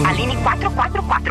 Aline 444.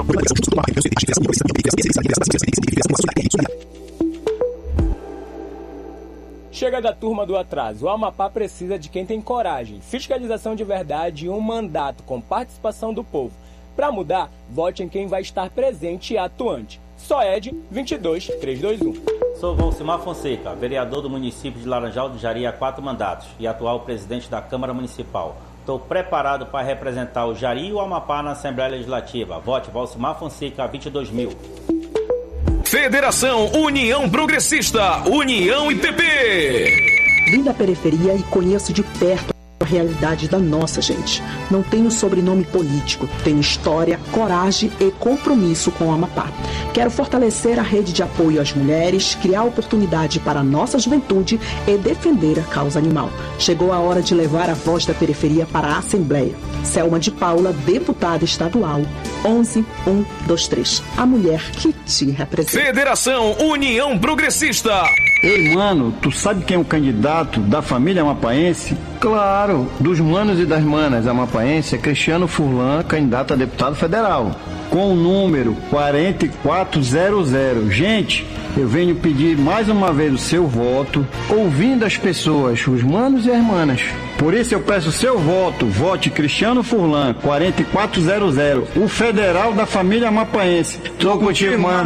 Chega da turma do atraso. O Amapá precisa de quem tem coragem, fiscalização de verdade e um mandato com participação do povo. Para mudar, vote em quem vai estar presente e atuante. SOED 22321. Sou Valcimar Fonseca, vereador do município de Laranjal do Jari há 4 mandatos e atual presidente da Câmara Municipal. Estou preparado para representar o Jari e o Amapá na Assembleia Legislativa. Vote Valcimar Fonseca 22000. Federação União Progressista, União IPP. Vim da periferia e conheço de perto a realidade da nossa gente. Não tenho sobrenome político, tenho história, coragem e compromisso com o Amapá. Quero fortalecer a rede de apoio às mulheres, criar oportunidade para a nossa juventude e defender a causa animal. Chegou a hora de levar a voz da periferia para a Assembleia. Selma de Paula, deputada estadual, 11123. A mulher que te representa. Federação União Progressista. Ei, mano, tu sabe quem é o candidato da família amapaense? Claro, dos manos e das manas amapaense é Cristiano Furlan, candidato a deputado federal, com o número 4400. Gente, eu venho pedir mais uma vez o seu voto, ouvindo as pessoas, os manos e as manas. Por isso eu peço o seu voto, vote Cristiano Furlan, 4400, o federal da família amapaense. Tô contigo, mano.